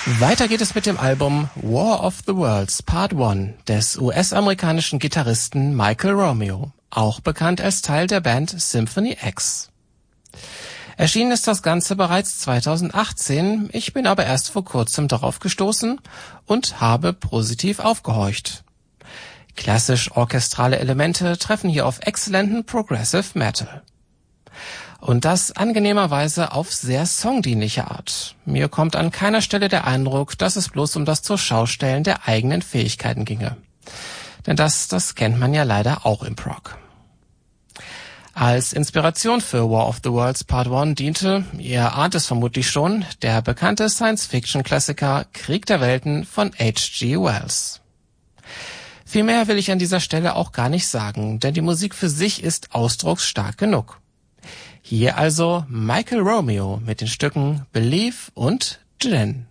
Weiter geht es mit dem Album War of the Worlds Part 1 des US-amerikanischen Gitarristen Michael Romeo, auch bekannt als Teil der Band Symphony X. Erschienen ist das Ganze bereits 2018, ich bin aber erst vor kurzem darauf gestoßen und habe positiv aufgehorcht. Klassisch orchestrale Elemente treffen hier auf exzellenten Progressive Metal. Und das angenehmerweise auf sehr songdienliche Art. Mir kommt an keiner Stelle der Eindruck, dass es bloß um das Zurschaustellen der eigenen Fähigkeiten ginge. Denn das kennt man ja leider auch im Prog. Als Inspiration für War of the Worlds Part 1 diente, ihr ahnt es vermutlich schon, der bekannte Science-Fiction-Klassiker Krieg der Welten von H.G. Wells. Viel mehr will ich an dieser Stelle auch gar nicht sagen, denn die Musik für sich ist ausdrucksstark genug. Hier also Michael Romeo mit den Stücken Believe und Djinn.